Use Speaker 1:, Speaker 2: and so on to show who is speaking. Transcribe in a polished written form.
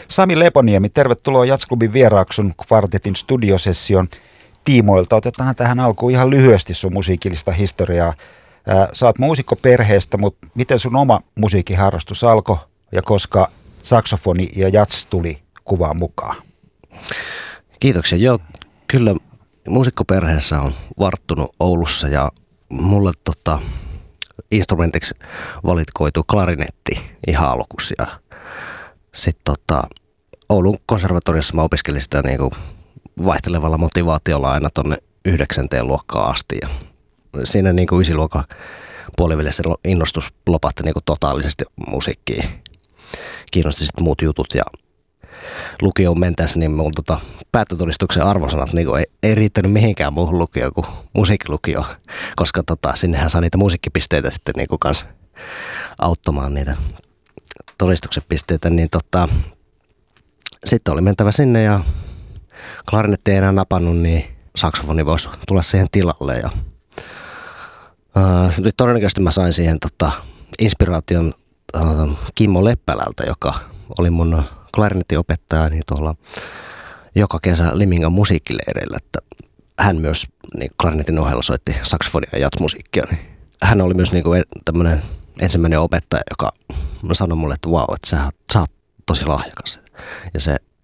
Speaker 1: Sami Leponiemi, tervetuloa Jazzklubin vieraaksi kvartetin studiosession tiimoilta. Otetaan tähän alkuun ihan lyhyesti sun musiikillista historiaa. Sä oot muusikkoperheestä, mutta miten sun oma musiikkiharrastus alkoi ja koska saksofoni ja jazz tuli kuvaan mukaan?
Speaker 2: Kiitoksia. Joo, kyllä muusikkoperheessä on varttunut Oulussa ja mulle instrumentiksi valikoitui klarinetti ihan alkuun. Ja sitten Oulun konservatoriossa mä opiskelin sitä niinku vaihtelevalla motivaatiolla aina tonne 9. luokkaan asti. Ja siinä niinku 9. luokan puolivälissä innostus lopahti niinku totaalisesti musiikkiin. Kiinnosti sitten muut jutut ja lukioon mentäessä, niin mun päättötodistuksen arvosanat niin ei riittänyt mihinkään muuhun lukioon kuin musiikkilukioon, koska sinnehän saa niitä musiikkipisteitä sitten niin kans auttamaan niitä todistuksen pisteitä, niin sitten oli mentävä sinne ja klarinetti ei enää napannut, niin saksofoni voisi tulla siihen tilalle ja todennäköisesti mä sain siihen inspiraation Kimmo Leppälältä, joka oli mun klarinetiopettaja niin tuolla joka kesä Limingan musiikkileireillä, että hän myös niin klarinetin ohella soitti saksofonia ja jazzmusiikkia. Niin hän oli myös niin kuin tämmöinen ensimmäinen opettaja, joka sanoi mulle, että vau, että sä oot tosi lahjakas. Ja se